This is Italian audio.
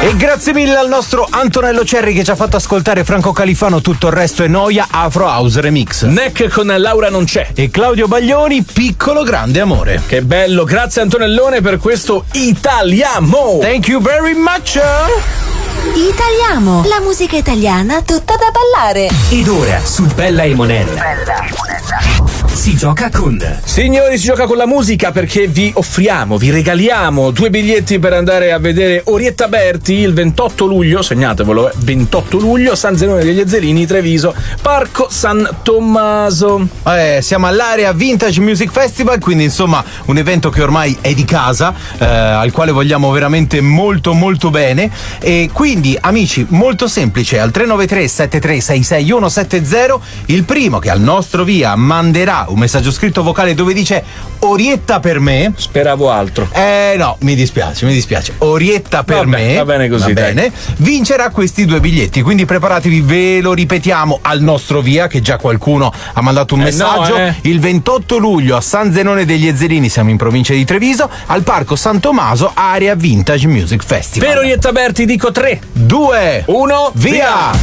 E grazie mille al nostro Antonello Cerri che ci ha fatto ascoltare Franco Califano, Tutto il resto è noia, Afro House Remix. Neck con Laura non c'è. E Claudio Baglioni, Piccolo grande amore. Che bello, grazie Antonellone per questo Italiamo. Thank you very much. Italiamo, la musica italiana tutta da ballare. Ed ora su Bella e Monella si gioca con. Signori, si gioca con la musica perché vi offriamo, vi regaliamo 2 biglietti per andare a vedere Orietta Berti il 28 luglio, segnatevelo, 28 luglio, San Zenone degli Ezzelini, Treviso, Parco San Tommaso. Siamo all'area Vintage Music Festival, quindi insomma un evento che ormai è di casa, al quale vogliamo veramente molto molto bene. E quindi amici, molto semplice, al 393 7366 170 il primo che al nostro via manderà un messaggio scritto vocale dove dice Orietta per me. Speravo altro. No, mi dispiace. Orietta per me. Va bene così. Va bene. Vincerà questi 2 biglietti, quindi preparatevi, ve lo ripetiamo al nostro via, che già qualcuno ha mandato un messaggio. Il 28 luglio a San Zenone degli Ezzelini, siamo in provincia di Treviso, al Parco San Tommaso, area Vintage Music Festival. Per Orietta Berti dico 3, 2, 1, via!